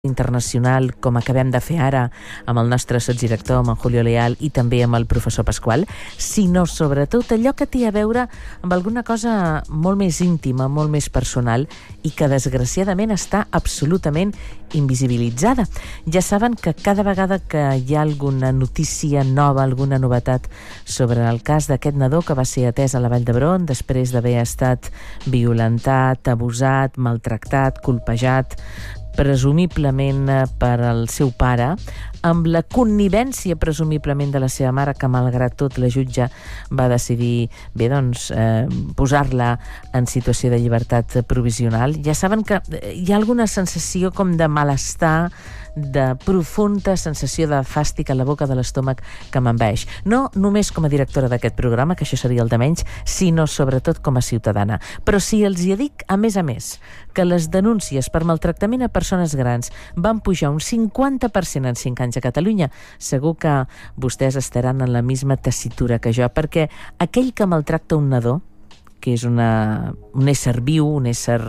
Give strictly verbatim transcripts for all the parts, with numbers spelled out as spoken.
internacional, com acabem de fer ara amb el nostre sotsdirector, amb en Julio Leal, i també amb el professor Pasqual, sinó sobretot allò que té a veure amb alguna cosa molt més íntima, molt més personal, i que desgraciadament està absolutament invisibilitzada. Ja saben que cada vegada que hi ha alguna notícia nova, alguna novetat sobre el cas d'aquest nadó que va ser atès a la Vall d'Hebron després d'haver estat violentat, abusat, maltractat, colpejat, presumiblement per al seu pare, amb la connivència presumiblement de la seva mare, que malgrat tot la jutge va decidir bé, doncs, eh, posar-la en situació de llibertat provisional. Ja saben que hi ha alguna sensació com de malestar, de profunda sensació de fàstic a la boca de l'estómac que m'envaeix. No només com a directora d'aquest programa, que això seria el de menys, sinó sobretot com a ciutadana. Però si els hi dic, a més a més, que les denúncies per maltractament a persones grans van pujar un cinquanta per cent en cinc anys a Catalunya, segur que vostès estaran en la misma tessitura que jo, perquè aquell que maltracta un nadó, que és una, un ésser viu, un ésser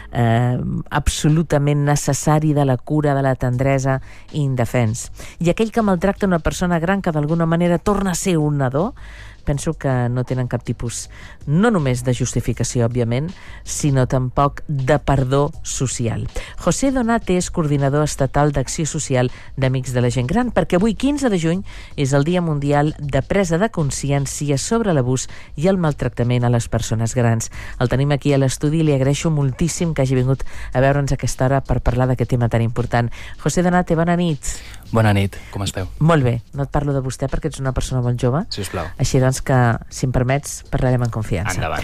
eh, absolutament necessari de la cura, de la tendresa i indefens. I aquell que maltracta una persona gran que d'alguna manera torna a ser un nadó, penso que no tenen cap tipus, no només de justificació, òbviament, sinó tampoc de perdó social. José Donate és coordinador estatal d'Acció Social d'Amics de la Gent Gran, perquè avui, quinze de juny, és el Dia Mundial de Presa de Consciència sobre l'abús i el maltractament a les persones grans. El tenim aquí a l'estudi i li agraeixo moltíssim que hagi vingut a veure'ns a aquesta hora per parlar d'aquest tema tan important. José Donate, bona nit. Bona nit, com esteu? Molt bé, no et parlo de vostè perquè ets una persona molt jove. Sisplau. Així doncs que, si em permets, parlarem en confiança. Endavant.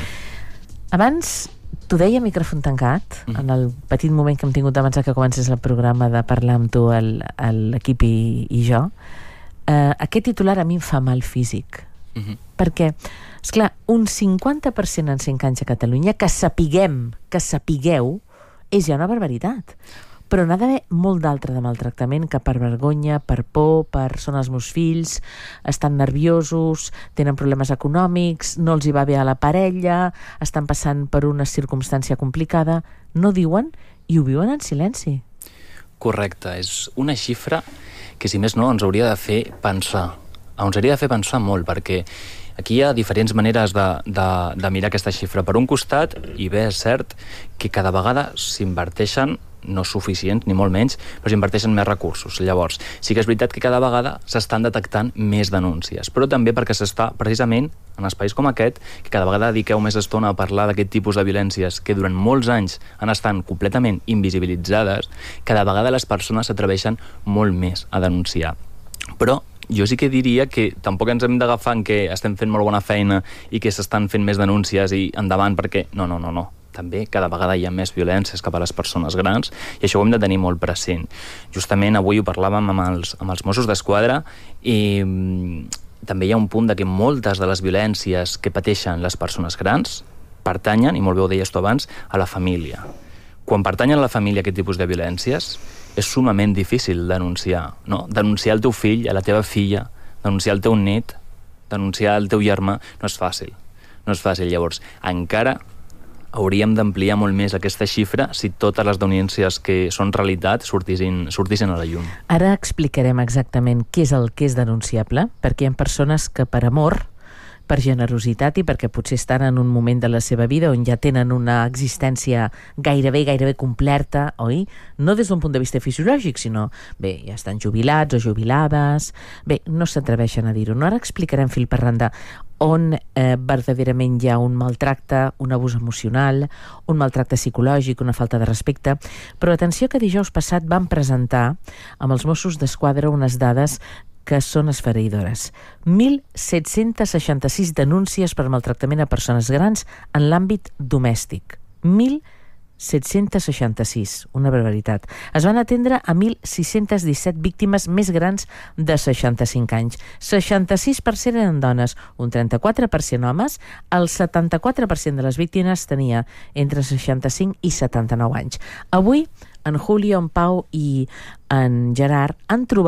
Abans, t'ho deia a micròfon tancat, mm. en el petit moment que hem tingut abans que comences el programa de parlar amb tu, l'equip i, i jo, eh, aquest titular a mi em fa mal físic. Mm-hmm. Perquè, esclar, un cinquanta per cent en cinc anys a Catalunya, que sapiguem, que sapigueu, és ja una barbaritat. Però n'ha d'haver molt d'altre de maltractament, que per vergonya, per por, per són els meus fills, estan nerviosos, tenen problemes econòmics, no els hi va bé a la parella, estan passant per una circumstància complicada, no diuen i ho viuen en silenci. Correcte, és una xifra que, si més no, ens hauria de fer pensar. Ens hauria de fer pensar molt, perquè aquí hi ha diferents maneres de, de, de mirar aquesta xifra. Per un costat, i bé, és cert, que cada vegada s'inverteixen, no suficients, ni molt menys, però s'inverteixen més recursos. Llavors, sí que és veritat que cada vegada s'estan detectant més denúncies, però també perquè s'està, precisament, en espais com aquest, que cada vegada dediqueu més estona a parlar d'aquest tipus de violències que durant molts anys han estat completament invisibilitzades, cada vegada les persones s'atreveixen molt més a denunciar. Però jo sí que diria que tampoc ens hem d'agafar en que estem fent molt bona feina i que s'estan fent més denúncies i endavant, perquè no, no, no, no. També cada vegada hi ha més violències cap a les persones grans i això ho hem de tenir molt present. Justament avui ho parlàvem amb els, amb els Mossos d'Esquadra i mm, també hi ha un punt de que moltes de les violències que pateixen les persones grans pertanyen, i molt bé ho deies tu abans, a la família. Quan pertanyen a la família aquest tipus de violències és sumament difícil denunciar, no? Denunciar el teu fill, a la teva filla, denunciar el teu net, denunciar el teu germà, no és fàcil. No és fàcil. Llavors, encara hauríem d'ampliar molt més aquesta xifra si totes les denúncies que són realitat sortissin, sortissin a la llum. Ara explicarem exactament què és el que és denunciable, perquè hi ha persones que per amor, per generositat i perquè potser estan en un moment de la seva vida on ja tenen una existència gairebé, gairebé completa, oi? No des d'un punt de vista fisiològic, sinó, bé, ja estan jubilats o jubilades, bé, no s'atreveixen a dir-ho. No, ara explicarem fil per randa on eh, verdaderament hi ha un maltracte, un abús emocional, un maltracte psicològic, una falta de respecte. Però atenció que dijous passat vam presentar amb els Mossos d'Esquadra unes dades que són esfereïdores. mil set-cents seixanta-sis denúncies per maltractament a persones grans en l'àmbit domèstic. mil set-cents seixanta-sis, una barbaritat. Es van atendre a mil sis-cents disset víctimes més grans de seixanta-cinc anys. seixanta-sis per cent eren dones, un trenta-quatre per cent homes, el setanta-quatre per cent de les víctimes tenia entre seixanta-cinc i setanta-nou anys. Avui, en Julio, en Pau i en Gerard han trobat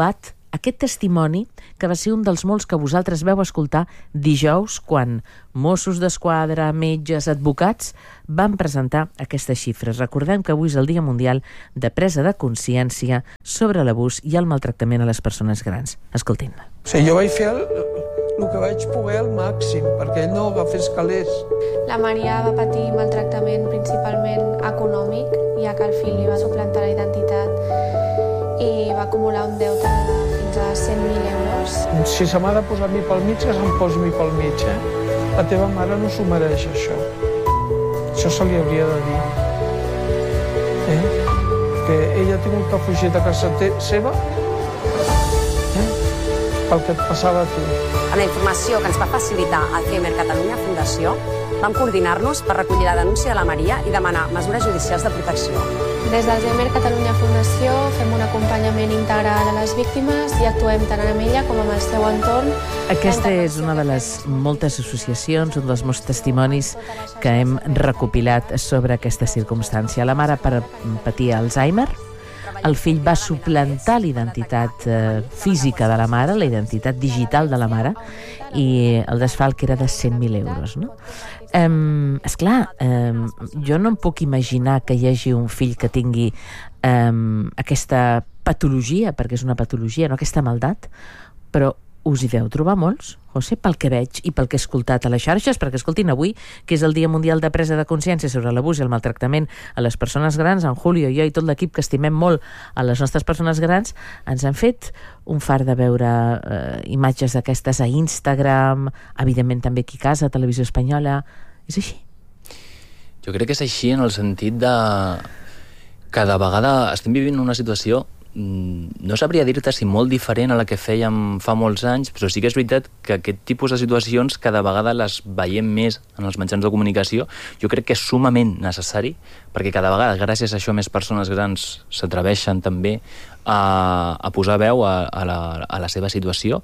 aquest testimoni que va ser un dels molts que vosaltres veu escoltar dijous quan Mossos d'Esquadra, metges, advocats van presentar aquestes xifres. Recordem que avui és el Dia Mundial de Presa de Consciència sobre l'abús i el maltractament a les persones grans. Escoltin-la. O sigui, jo vaig fer el, el que vaig poder al màxim, perquè ell no agafés calés. La Maria va patir maltractament principalment econòmic, ja que el fill li va suplantar la identitat i va acumular un deute de fins a cent mil euros. Si se m'ha de posar a mi pel mig, que se'm posi a mi pel mig, eh? La teva mare no s'ho mereix, això. Això se li hauria de dir. Eh? Que ella ha tingut que fugir de casa seva eh? pel que et passava a tu. Amb la informació que ens va facilitar el C E M E R Catalunya Fundació, vam coordinar-nos per recollir la denúncia de la Maria i demanar mesures judicials de protecció. Des del C E M E R Catalunya Fundació fem un acompanyament integral a les víctimes i actuem tant amb ella com amb el seu entorn. Aquesta és una de les moltes associacions, un dels molts testimonis que hem recopilat sobre aquesta circumstància. La mare patia Alzheimer, el fill va suplantar l'identitat eh, física de la mare, la identitat digital de la mare, i el desfalc era de cent mil euros, no? Um, esclar, um, jo no em puc imaginar que hi hagi un fill que tingui um, aquesta patologia, perquè és una patologia, no aquesta maldat, però us hi deu trobar molts, José, pel que veig i pel que he escoltat a les xarxes, perquè escoltin, avui, que és el Dia Mundial de Presa de Consciència sobre l'abús i el maltractament a les persones grans, en Julio, jo i tot l'equip que estimem molt a les nostres persones grans, ens han fet un far de veure eh, imatges d'aquestes a Instagram, evidentment també aquí a casa, a Televisió Espanyola. És així? Jo crec que és així en el sentit de... Cada vegada estem vivint una situació, no sabria dir-te si molt diferent a la que fèiem fa molts anys, però sí que és veritat que aquest tipus de situacions cada vegada les veiem més en els mitjans de comunicació. Jo crec que és sumament necessari, perquè cada vegada, gràcies a això, més persones grans s'atreveixen també a, a posar veu a, a, la, a la seva situació.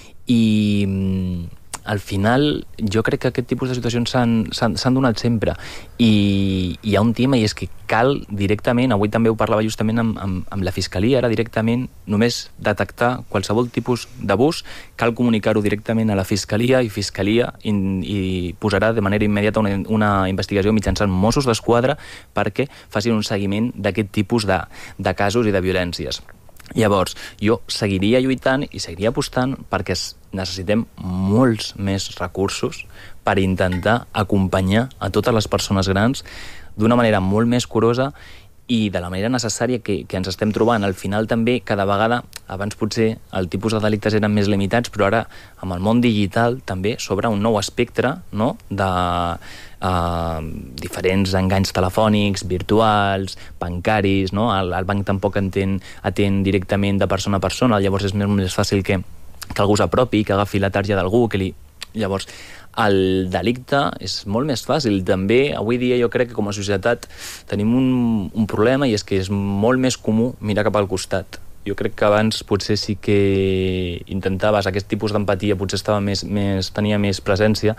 I al final jo crec que aquest tipus de situacions s'han donat sempre, i hi ha un tema, i és que cal directament, avui també ho parlava justament amb, amb, amb la Fiscalia, era directament només detectar qualsevol tipus d'abús, cal comunicar-ho directament a la Fiscalia, i Fiscalia i, i posarà de manera immediata una, una investigació mitjançant Mossos d'Esquadra perquè facin un seguiment d'aquest tipus de, de casos i de violències. Llavors, jo seguiria lluitant i seguiria apostant perquè necessitem molts més recursos per intentar acompanyar a totes les persones grans d'una manera molt més curosa i de la manera necessària que, que ens estem trobant. Al final també, cada vegada, abans potser el tipus de delictes eren més limitats, però ara amb el món digital també s'obre un nou espectre, no?, de Uh, diferents enganys telefònics, virtuals, bancaris, no? El, el banc tampoc entén, atén directament de persona a persona, llavors és més, més fàcil que, que algú s'apropi, que agafi la targeta d'algú, que li... Llavors, el delicte és molt més fàcil. També, avui dia, jo crec que com a societat tenim un, un problema, i és que és molt més comú mirar cap al costat. Jo crec que abans potser sí que intentaves, aquest tipus d'empatia potser estava més, més, tenia més presència,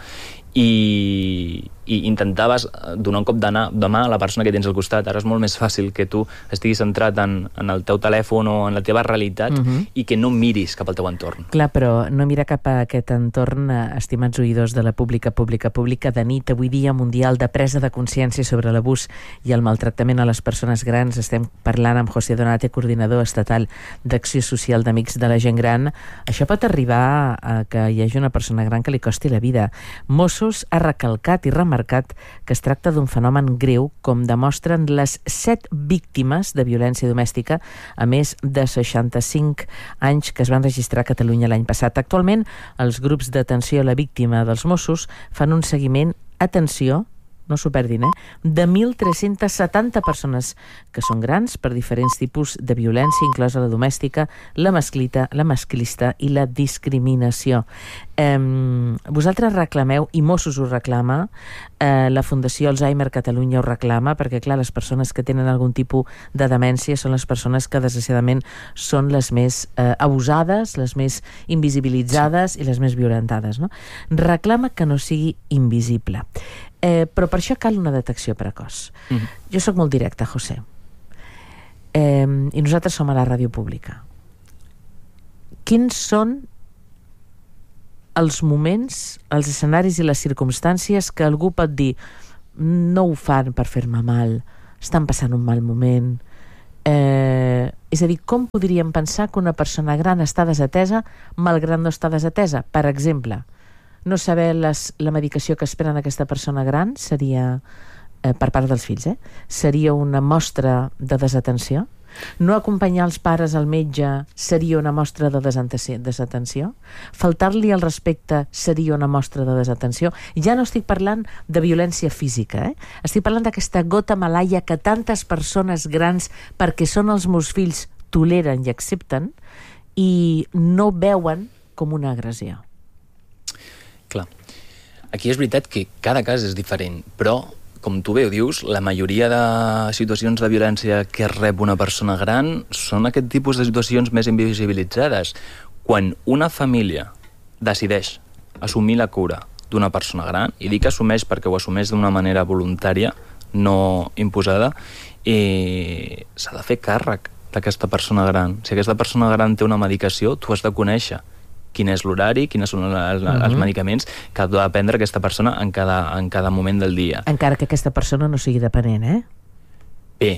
i, i intentaves donar un cop de mà a la persona que tens al costat. Ara és molt més fàcil que tu estiguis centrat en, en el teu telèfon o en la teva realitat, uh-huh, i que no miris cap al teu entorn. Clar, però no mirar cap a aquest entorn, estimats oïdors de la pública, pública, pública, de nit, avui dia mundial de presa de consciència sobre l'abús i el maltractament a les persones grans. Estem parlant amb José Donate, coordinador estatal d'Acció Social d'Amics de la Gent Gran. Això pot arribar a que hi hagi una persona gran que li costi la vida. Mossos ha recalcat i remarcat que es tracta d'un fenomen greu, com demostren les set víctimes de violència domèstica a més de seixanta-cinc anys que es van registrar a Catalunya l'any passat. Actualment, els grups d'atenció a la víctima dels Mossos fan un seguiment, atenció, no s'ho perdin, eh? de mil tres-cents setanta persones que són grans per diferents tipus de violència, inclosa la domèstica, la masclita, la masclista i la discriminació. Eh, vosaltres reclameu, i Mossos ho reclama, eh, la Fundació Alzheimer Catalunya ho reclama, perquè clar, les persones que tenen algun tipus de demència són les persones que desgraciadament són les més eh, abusades, les més invisibilitzades, sí, i les més violentades, no? Reclama que no sigui invisible. Eh, però per això cal una detecció precoç. Mm-hmm. Jo sóc molt directa, José. Eh, I nosaltres som a la ràdio pública. quins són els moments, els escenaris i les circumstàncies que algú pot dir no ho fan per fer-me mal, estan passant un mal moment. Eh, és a dir, com podríem pensar que una persona gran està desatesa malgrat no està desatesa? Per exemple, no saber les, la medicació que esperen aquesta persona gran seria, eh, per part dels fills, eh? seria una mostra de desatenció? No acompanyar els pares al metge seria una mostra de desatenció? Faltar-li al respecte seria una mostra de desatenció? Ja no estic parlant de violència física, eh? Estic parlant d'aquesta gota malaia que tantes persones grans, perquè són els meus fills, toleren i accepten i no veuen com una agressió. Clar, aquí és veritat que cada cas és diferent, però com tu bé ho dius, la majoria de situacions de violència que rep una persona gran són aquest tipus de situacions més invisibilitzades. Quan una família decideix assumir la cura d'una persona gran, i dic assumeix perquè ho assumeix d'una manera voluntària, no imposada, i s'ha de fer càrrec d'aquesta persona gran. Si aquesta persona gran té una medicació, tu has de conèixer quin és l'horari, quins són els, uh-huh. els medicaments que ha de prendre aquesta persona en cada, en cada moment del dia. Encara que aquesta persona no sigui dependent, eh? Bé,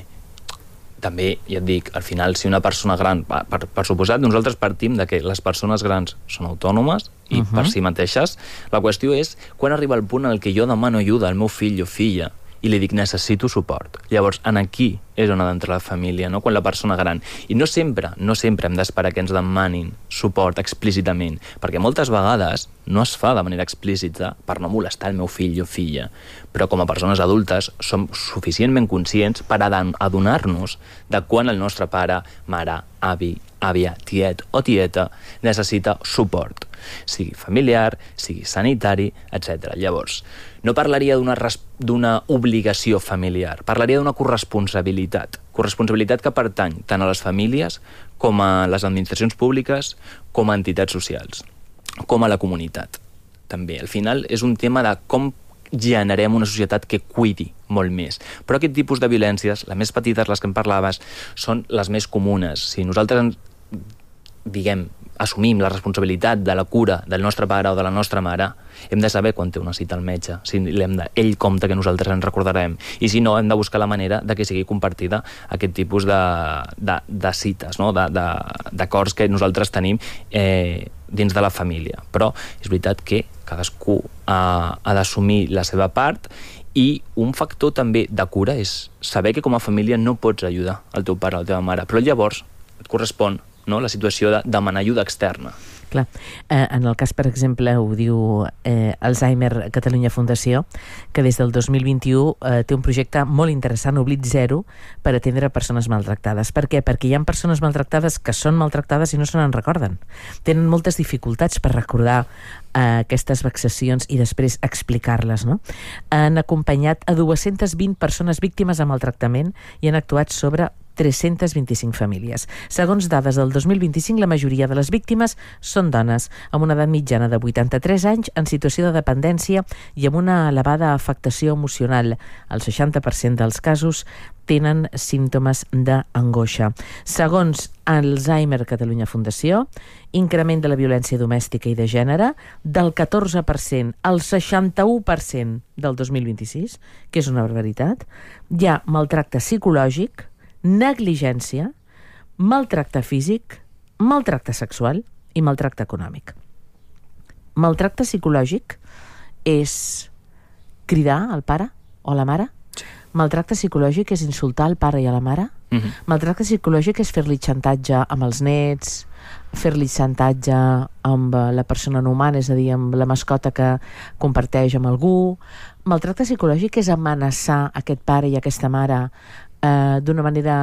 també, ja et dic, al final, si una persona gran, per, per, per suposat, nosaltres partim de que les persones grans són autònomes i uh-huh. per si mateixes. La qüestió és quan arriba el punt en què jo demano ajuda al meu fill o filla i li dic necessito suport. Llavors, en aquí és on ha d'entrar la família, no? Quan la persona gran. I no sempre, no sempre hem d'esperar que ens demanin suport explícitament, perquè moltes vegades no es fa de manera explícita per no molestar el meu fill o filla. Però com a persones adultes som suficientment conscients per adonar-nos de quan el nostre pare, mare, avi, àvia, tiet o tieta necessita suport, sigui familiar, sigui sanitari, etcètera. Llavors, no parlaria d'una d'una obligació familiar, parlaria d'una corresponsabilitat. Corresponsabilitat que pertany tant a les famílies com a les administracions públiques, com a entitats socials, com a la comunitat. També, al final, és un tema de com generem una societat que cuidi molt més. Però aquest tipus de violències, les més petites, les que em parlaves, són les més comunes. Si nosaltres ens, diguem, assumim la responsabilitat de la cura del nostre pare o de la nostra mare, hem de saber quan té una cita al metge, si l'hem de, ell compta que nosaltres ens recordarem, i si no, hem de buscar la manera de que sigui compartida aquest tipus de, de, de cites, no? de, de, d'acords que nosaltres tenim eh, dins de la família. Però és veritat que cadascú ha, ha d'assumir la seva part, i un factor també de cura és saber que com a família no pots ajudar el teu pare o la teva mare, però llavors et correspon, no?, la situació de demanar ajuda externa. Clar. Eh, en el cas, per exemple, ho diu eh, Alzheimer Catalunya Fundació, que des del dos mil vint-i-u eh, té un projecte molt interessant, Oblit Zero, per atendre persones maltractades. Per què? Perquè hi ha persones maltractades que són maltractades i no se n'en recorden. Tenen moltes dificultats per recordar eh, aquestes vexacions i després explicar-les, no? Han acompanyat a dues-centes vint persones víctimes de maltractament i han actuat sobre tres-centes vint-i-cinc famílies. Segons dades del dos mil vint-i-cinc, la majoria de les víctimes són dones, amb una edat mitjana de vuitanta-tres anys, en situació de dependència i amb una elevada afectació emocional. El seixanta per cent dels casos tenen símptomes d'angoixa. Segons Alzheimer Catalunya Fundació, increment de la violència domèstica i de gènere del catorze per cent al seixanta-u per cent del dos mil vint-i-sis, que és una barbaritat. Hi ha maltracte psicològic, negligència, maltracte físic, maltracte sexual i maltracte econòmic. Maltracte psicològic és cridar al pare o a la mare? Maltracte psicològic és insultar el pare i a la mare? Mm-hmm. Maltracte psicològic és fer-li xantatge amb els nets, fer-li xantatge amb la persona no humana, és a dir, amb la mascota que comparteix amb algú. Maltracte psicològic és amenaçar aquest pare i aquesta mare eh, d'una manera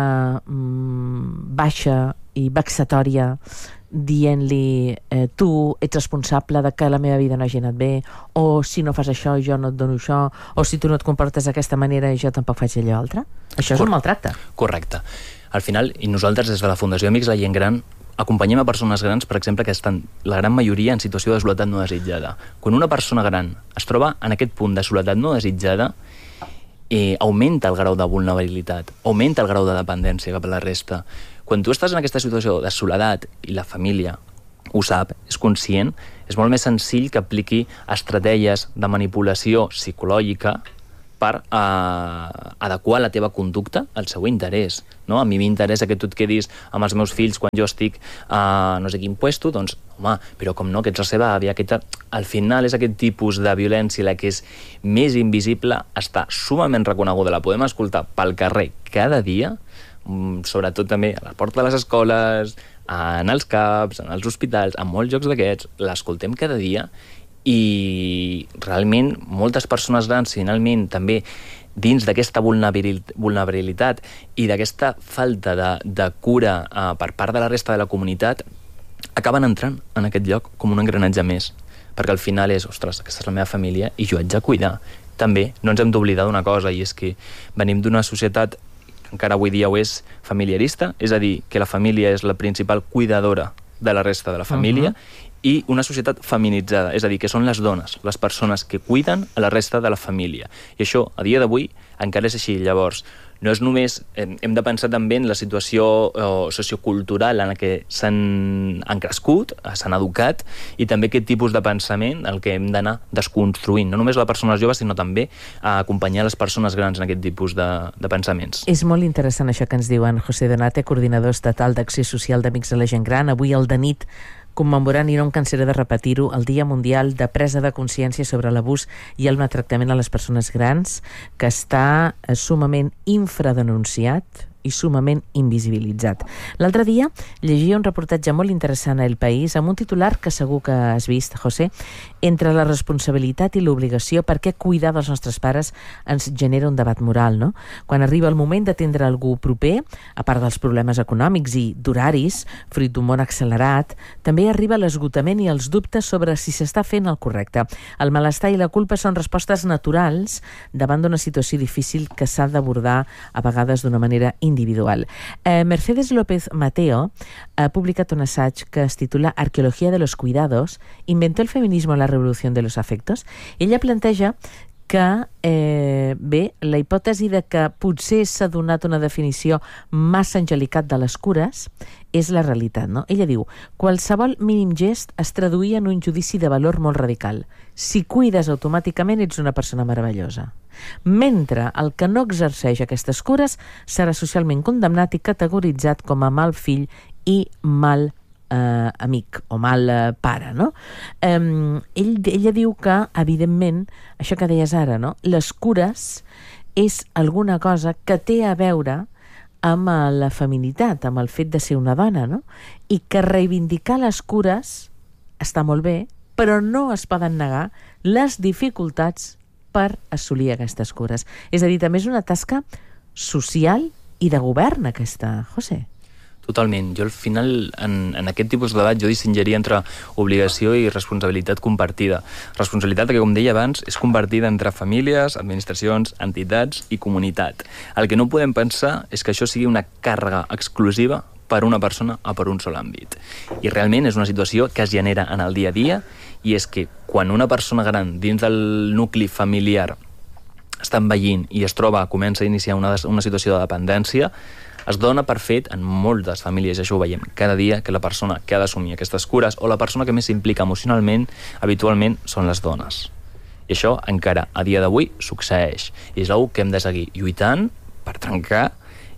mm, baixa i vexatòria, dient-li eh, tu ets responsable de que la meva vida no hagi anat bé, o si no fas això jo no et dono això, o si tu no et comportes d'aquesta manera jo tampoc faig allò altre. Això és un maltracte. Correcte. Al final, i nosaltres des de la Fundació Amics la Gent Gran acompanyem a persones grans, per exemple, que estan la gran majoria en situació de soledat no desitjada. Quan una persona gran es troba en aquest punt de soledat no desitjada, eh, augmenta el grau de vulnerabilitat, augmenta el grau de dependència cap a la resta. Quan tu estàs en aquesta situació de soledat i la família ho sap, és conscient, és molt més senzill que apliqui estratègies de manipulació psicològica per eh, adequar la teva conducta al seu interès. No? A mi m'interessa que tu et quedis amb els meus fills quan jo estic a no sé quin puesto, doncs, home, però com no, que ets la seva àvia, que ets... al final és aquest tipus de violència la que és més invisible, està sumament reconeguda, la podem escoltar pel carrer cada dia, sobretot també a la porta de les escoles, en els CAPs, en els hospitals, en molts llocs d'aquests, l'escoltem cada dia i realment moltes persones grans finalment també dins d'aquesta vulnerabilitat i d'aquesta falta de, de cura eh, per part de la resta de la comunitat acaben entrant en aquest lloc com un engranatge més, perquè al final és, ostres, aquesta és la meva família i jo haig de cuidar. També no ens hem d'oblidar d'una cosa, i és que venim d'una societat que encara avui dia ho és familiarista, és a dir, que la família és la principal cuidadora de la resta de la família, uh-huh. i una societat feminitzada, és a dir, que són les dones, les persones que cuiden a la resta de la família. I això, a dia d'avui, encara és així. Llavors, no és només... Hem de pensar també en la situació eh, sociocultural en la que s'han han crescut, s'han educat, i també aquest tipus de pensament el que hem d'anar desconstruint. No només les persones joves, sinó també a acompanyar les persones grans en aquest tipus de, de pensaments. És molt interessant això que ens diuen José Donate, coordinador estatal d'Acció Social d'Amics de la Gent Gran. Avui al de nit commemorant, i no em cansaré de repetir-ho, el Dia Mundial de Presa de Consciència sobre l'Abús i el Maltractament a les Persones Grans, que està sumament infradenunciat i sumament invisibilitzat. L'altre dia llegia un reportatge molt interessant a El País amb un titular que segur que has vist, José, entre la responsabilitat i l'obligació, perquè cuidar dels nostres pares ens genera un debat moral, no? Quan arriba el moment d'atendre algú proper, a part dels problemes econòmics i d'horaris, fruit d'un món accelerat, també arriba l'esgotament i els dubtes sobre si s'està fent el correcte. El malestar i la culpa són respostes naturals davant d'una situació difícil que s'ha d'abordar a vegades d'una manera individual. Eh, Mercedes López Mateo ha publicat un assaig que es titula Arqueología de los cuidados, ¿inventó el feminismo la revolución de los afectos? Ella planteja que, eh, bé, la hipòtesi de que potser s'ha donat una definició massa angelicat de les cures és la realitat, no? Ella diu, qualsevol mínim gest es traduïa en un judici de valor molt radical. Si cuides automàticament ets una persona meravellosa. Mentre el que no exerceix aquestes cures serà socialment condemnat i categoritzat com a mal fill i mal Uh, amic o mal uh, pare, no? Um, ell, ella diu que, evidentment, això que deies ara, no? Les cures és alguna cosa que té a veure amb la feminitat, amb el fet de ser una dona, no? I que reivindicar les cures està molt bé, però no es poden negar les dificultats per assolir aquestes cures. És a dir, també és una tasca social i de govern, aquesta, José. Totalment. Jo al final, en, en aquest tipus de debat, jo distingiria entre obligació i responsabilitat compartida. Responsabilitat que, com deia abans, és compartida entre famílies, administracions, entitats i comunitat. El que no podem pensar és que això sigui una càrrega exclusiva per una persona o per un sol àmbit. I realment és una situació que es genera en el dia a dia, i és que quan una persona gran dins del nucli familiar està envellint i es troba, comença a iniciar una, una situació de dependència, es dona per fet en moltes famílies, això ho veiem cada dia, que la persona que ha d'assumir aquestes cures o la persona que més s'implica emocionalment habitualment són les dones. I això encara a dia d'avui succeeix. I és una cosa que hem de seguir lluitant per trencar,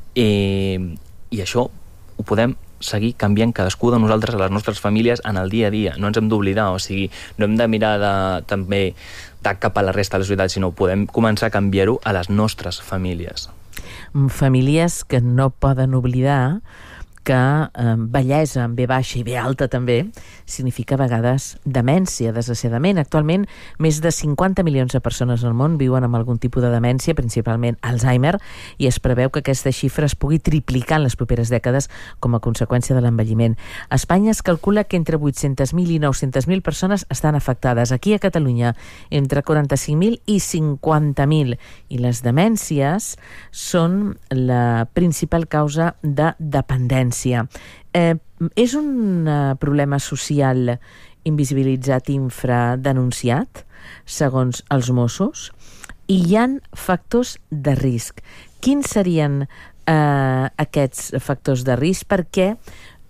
i, i això ho podem seguir canviant cadascú de nosaltres a les nostres famílies en el dia a dia. No ens hem d'oblidar, o sigui, no hem de mirar de, també de cap a la resta de la societat, sinó podem començar a canviar-ho a les nostres famílies. Famílies que no poden oblidar que eh, bellesa en ve baixa i ve alta també significa a vegades demència, desgraciadament. Actualment, més de cinquanta milions de persones al món viuen amb algun tipus de demència, principalment Alzheimer, i es preveu que aquesta xifra es pugui triplicar en les properes dècades com a conseqüència de l'envelliment. A Espanya es calcula que entre vuit-centes mil i nou-centes mil persones estan afectades. Aquí a Catalunya, entre quaranta-cinc mil i cinquanta mil. I les demències són la principal causa de dependència. Eh, és un uh, problema social invisibilitzat, infradenunciat, segons els Mossos, i hi ha factors de risc. Quins serien eh, aquests factors de risc? Perquè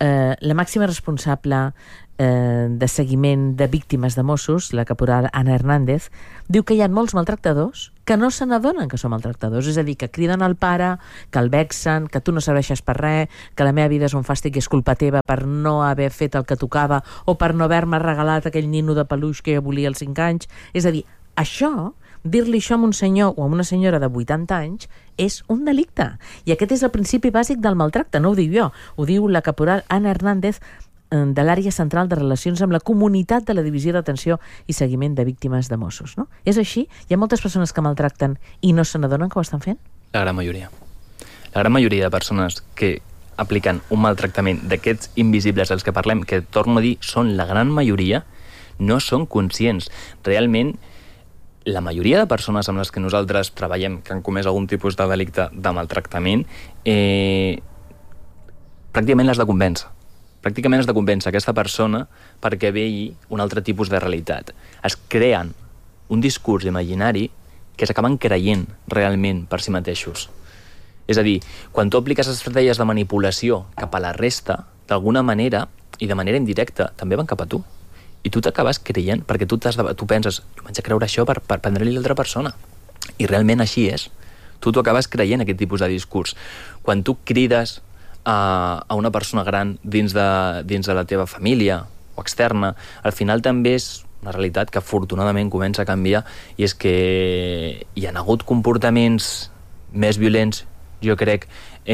eh, la màxima responsable eh, de seguiment de víctimes de Mossos, la caporal Anna Hernández, diu que hi ha molts maltractadors que no se n'adonen que són maltractadors, és a dir, que criden al pare, que el vexen, que tu no serveixes per res, que la meva vida és un fàstic i és culpa teva per no haver fet el que tocava o per no haver-me regalat aquell nino de peluix que jo volia als cinc anys. És a dir, això, dir-li això a un senyor o a una senyora de vuitanta anys és un delicte. I aquest és el principi bàsic del maltracte, no ho dic jo, ho diu la caporal Anna Hernández de l'àrea central de relacions amb la comunitat de la Divisió d'Atenció i Seguiment de Víctimes de Mossos. No? És així? Hi ha moltes persones que maltracten i no se n'adonen que ho estan fent? La gran majoria. La gran majoria de persones que apliquen un maltractament d'aquests invisibles dels que parlem, que torno a dir, són la gran majoria, no són conscients. Realment, la majoria de persones amb les que nosaltres treballem que han comès algun tipus de delicte de maltractament, eh, pràcticament l'has de convèncer. Pràcticament has de convèncer aquesta persona perquè vegi un altre tipus de realitat. Es creen un discurs imaginari que s'acaben creient realment per si mateixos. És a dir, quan tu apliques estratègies de manipulació cap a la resta, d'alguna manera, i de manera indirecta, també van cap a tu. I tu t'acabes creient, perquè tu, de, tu penses, jo m'haig de creure això per, per prendre-li l'altra persona. I realment així és. Tu t'ho acabes creient, aquest tipus de discurs. Quan tu crides a, a una persona gran dins de, dins de la teva família o externa, al final també és una realitat que afortunadament comença a canviar, i és que hi ha hagut comportaments més violents, jo crec,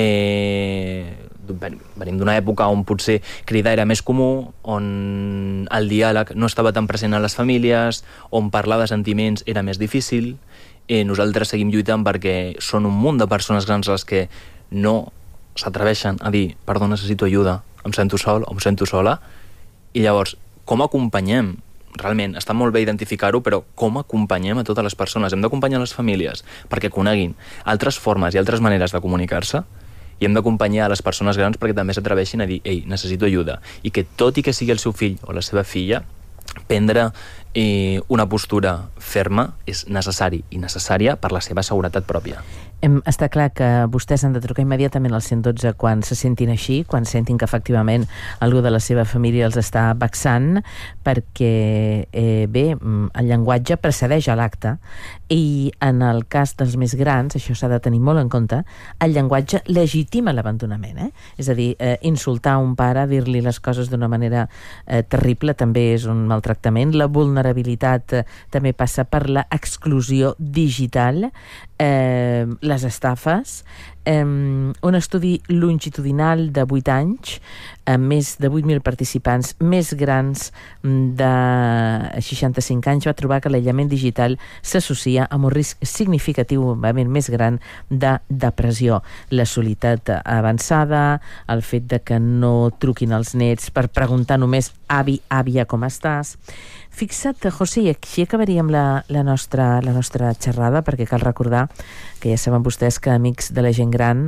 eh, venim d'una època on potser cridar era més comú, on el diàleg no estava tan present a les famílies, on parlar de sentiments era més difícil. Eh, nosaltres seguim lluitant perquè són un munt de persones grans les que no s'atreveixen a dir, perdó, necessito ajuda, em sento sol o em sento sola, i llavors, com acompanyem? Realment, està molt bé identificar-ho, però com acompanyem a totes les persones? Hem d'acompanyar les famílies perquè coneguin altres formes i altres maneres de comunicar-se, i hem d'acompanyar a les persones grans perquè també s'atreveixin a dir, ei, necessito ajuda, i que tot i que sigui el seu fill o la seva filla, prendre eh, una postura ferma és necessari i necessària per la seva seguretat pròpia. Em, està clar que vostès han de trucar immediatament al cent dotze quan se sentin així, quan sentin que efectivament algú de la seva família els està vexant, perquè eh, bé, el llenguatge precedeix a l'acte, i en el cas dels més grans, això s'ha de tenir molt en compte, el llenguatge legitima l'abandonament, eh? És a dir, eh, insultar un pare, dir-li les coses d'una manera eh, terrible també és un maltractament. La vulnerabilitat eh, també passa per l'exclusió digital, eh, les estafes, eh, un estudi longitudinal de vuit anys, amb més de vuit mil participants més grans de seixanta-cinc anys, va trobar que l'aïllament digital s'associa amb un risc significativament més gran de depressió. La solitat avançada, el fet de que no truquin els nets per preguntar només avi, àvia, com estàs. Fixa't, José, i així acabaríem la, la, nostra, la nostra xerrada, perquè cal recordar que ja saben vostès que Amics de la Gent Gran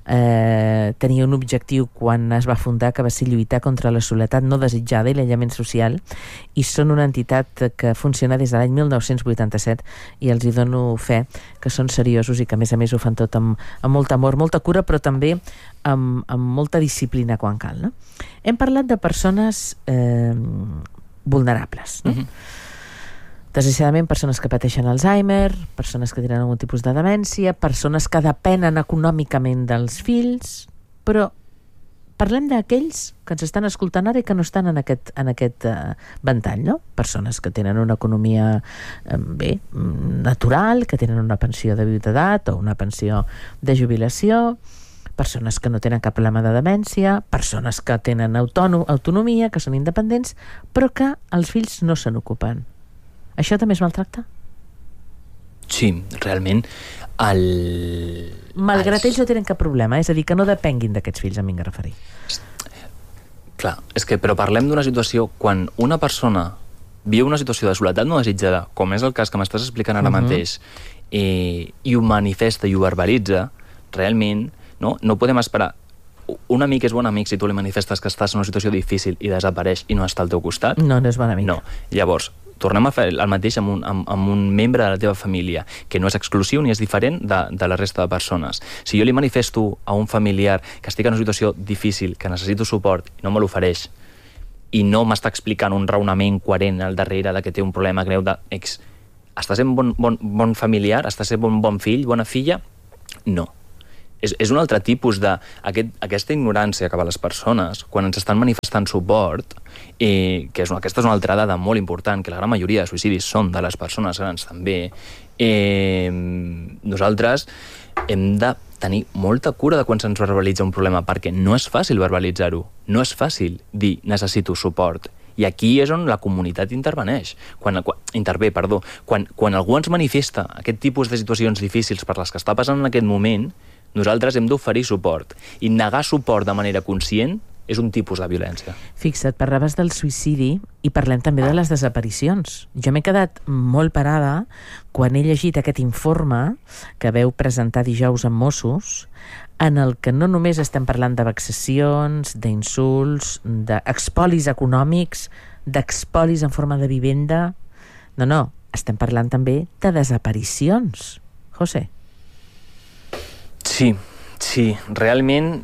eh, tenia un objectiu quan es va fundar, que va ser lluitar contra la soledat no desitjada i l'aïllament social, i són una entitat que funciona des de l'any mil nou-cents vuitanta-set, i els hi dono fe que són seriosos i que a més a més ho fan tot amb, amb molt amor, molta cura, però també amb, amb molta disciplina quan cal, no? Hem parlat de persones eh, vulnerables, no? Uh-huh. Desgraciadament, persones que pateixen Alzheimer, persones que tenen algun tipus de demència, persones que depenen econòmicament dels fills, però parlem d'aquells que ens estan escoltant ara i que no estan en aquest, en aquest uh, ventall, no? Persones que tenen una economia eh, bé, natural, que tenen una pensió de viudetat o una pensió de jubilació, persones que no tenen cap problema de demència, persones que tenen autònom, autonomia, que són independents, però que els fills no se n'ocupen. Això també es maltracta? Sí, realment el... Malgrat ells no tenen cap problema, és a dir, que no depenguin d'aquests fills, em vinc a referir. Clar, és que però parlem d'una situació quan una persona viu una situació de soledat no desitjada, com és el cas que m'estàs explicant ara uh-huh. mateix, eh, i ho manifesta i ho verbalitza, realment no, no podem esperar. Un amic és bon amic si tu li manifestes que estàs en una situació difícil i desapareix i no està al teu costat? No, no és bon amic. No. Llavors, tornem a fer el mateix amb un, amb, amb un membre de la teva família, que no és exclusiu ni és diferent de, de la resta de persones. Si jo li manifesto a un familiar que estic en una situació difícil, que necessito suport, i no me l'ofereix, i no m'està explicant un raonament coherent al darrere de que té un problema greu de ex, està sent bon, bon, bon familiar? Està sent bon, bon fill, bona filla? No. És, és un altre tipus de... Aquest, aquesta ignorància cap a les persones, quan ens estan manifestant suport, eh, que és una, aquesta és una altra dada molt important, que la gran majoria de suïcidis són de les persones grans també, eh, nosaltres hem de tenir molta cura de quan se'ns verbalitza un problema, perquè no és fàcil verbalitzar-ho, no és fàcil dir necessito suport. I aquí és on la comunitat interveneix. Quan, quan, intervé, perdó. Quan, quan algú ens manifesta aquest tipus de situacions difícils per les que està passant en aquest moment, nosaltres hem d'oferir suport. I negar suport de manera conscient és un tipus de violència. Fixa't, parlaves del suïcidi i parlem també de les desaparicions. Jo m'he quedat molt parada quan he llegit aquest informe que veu presentar dijous amb Mossos, en el que no només estem parlant de vexacions, d'insults, d'expolis econòmics, d'expolis en forma de vivenda... No, no, estem parlant també de desaparicions. José. Sí, sí, realment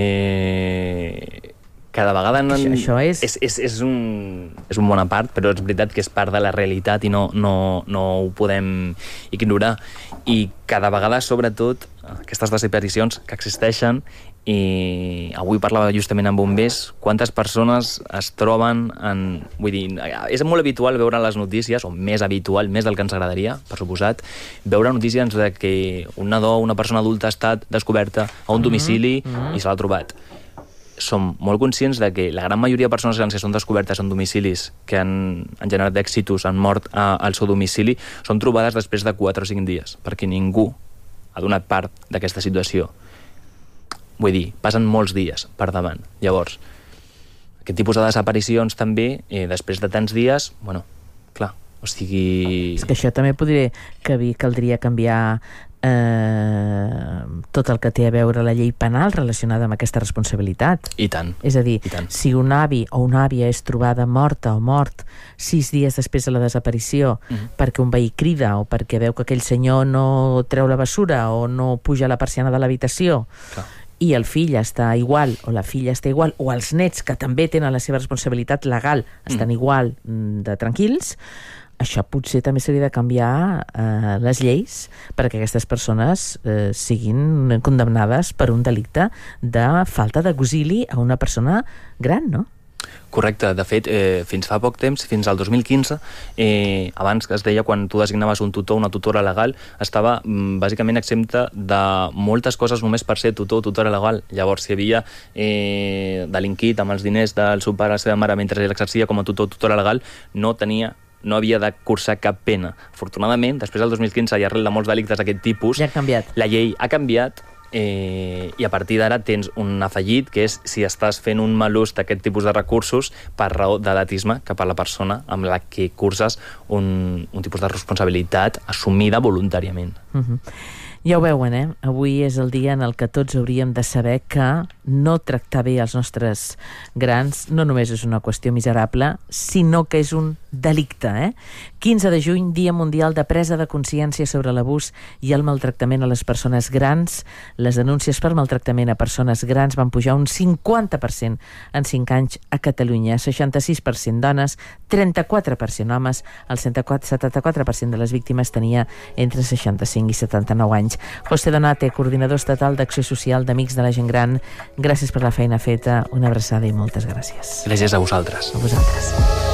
eh, cada vegada... No, això, això és... És, és, és, un, és un bona part, però és veritat que és part de la realitat i no, no, no ho podem ignorar. I cada vegada, sobretot, aquestes desaparicions que existeixen, i avui parlava justament amb bombers, quantes persones es troben en... Vull dir, és molt habitual veure les notícies, o més habitual, més del que ens agradaria, per suposat, veure notícies de que un nadó, una persona adulta ha estat descoberta a un domicili mm-hmm. i se l'ha trobat. Som molt conscients de que la gran majoria de persones grans que són descobertes en domicilis que han, han generat èxitos, han mort a, al seu domicili, són trobades després de quatre o cinc dies, perquè ningú ha donat part d'aquesta situació. Vull dir, passen molts dies per davant. Llavors, aquest tipus de desaparicions també, eh, després de tants dies, bueno, clar, o sigui... És que això també podria que caldria canviar eh, tot el que té a veure la llei penal relacionada amb aquesta responsabilitat. I tant. És a dir, si un avi o una àvia és trobada morta o mort sis dies després de la desaparició mm-hmm. perquè un veí crida o perquè veu que aquell senyor no treu la bessura o no puja la persiana de l'habitació, clar, i el fill està igual, o la filla està igual, o els nets, que també tenen la seva responsabilitat legal, estan mm. igual de tranquils, això potser també s'hauria de canviar eh, les lleis perquè aquestes persones eh, siguin condemnades per un delicte de falta d'auxili a una persona gran, no? Correcte. De fet, eh, fins fa poc temps, fins al dos mil quinze, eh, abans que es deia quan tu designaves un tutor o una tutora legal, estava mm, bàsicament exempta de moltes coses només per ser tutor o tutora legal. Llavors, si havia eh, delinquit amb els diners del seu pare o la seva mare mentre ell exercia com a tutor o tutora legal, no tenia no havia de cursar cap pena. Afortunadament, després del dos mil quinze i arrel de molts delictes d'aquest tipus, ja ha canviat. La llei ha canviat. Eh, i a partir d'ara tens un afegit, que és si estàs fent un mal ús d'aquest tipus de recursos per raó d'edatisme cap a la persona amb la que curses un, un tipus de responsabilitat assumida voluntàriament. Uh-huh. Ja ho veuen, eh? Avui és el dia en el que tots hauríem de saber que no tractar bé els nostres grans no només és una qüestió miserable, sinó que és un delicte, eh? quinze de juny, Dia Mundial de Presa de Consciència sobre l'abús i el maltractament a les persones grans. Les denúncies per maltractament a persones grans van pujar un cinquanta per cent en cinc anys a Catalunya. seixanta-sis per cent dones, trenta-quatre per cent homes, el setanta-quatre per cent de les víctimes tenia entre seixanta-cinc i setanta-nou anys. José Donate, coordinador estatal d'Acció Social d'Amics de la Gent Gran, gràcies per la feina feta, una abraçada i moltes gràcies. Gràcies a vosaltres. A vosaltres.